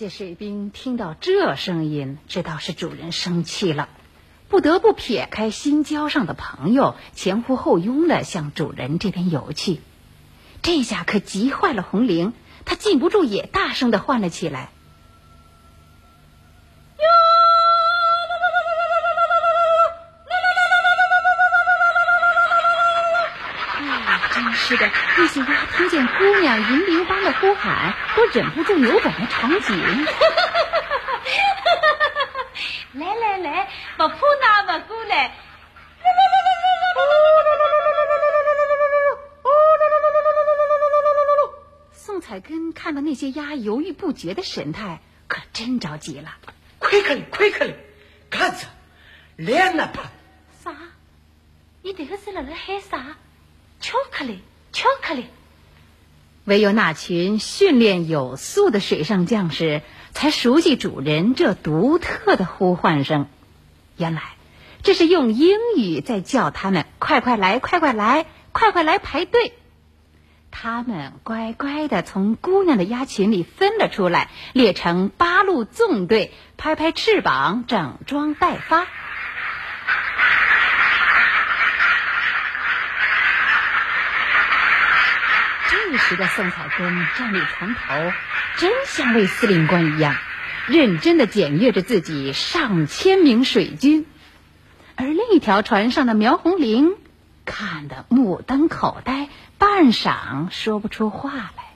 些水兵听到这声音，知道是主人生气了，不得不撇开新交上的朋友，前呼后拥的向主人这边游去。这下可急坏了红绫，他禁不住也大声的唤了起来：真是的，那些鸭听见姑娘银铃般的呼喊，都忍不住扭转了场景。 来来来，不怕那不过来。 宋彩根看到那些鸭犹豫不决的神态，可真着急了。 快克里，干着，连那怕啥？你这个是在喊啥？巧克力。 唯有那群训练有素的水上将士才熟悉主人这独特的呼唤声。原来这是用英语在叫他们快快来排队。他们乖乖地从姑娘的鸭群里分了出来，列成8路纵队，拍拍翅膀，整装待发。这时的宋彩根站立船头，真像位司令官一样，认真地检阅着自己上千名水军。而另一条船上的苗红绫看得目瞪口呆，半晌说不出话来。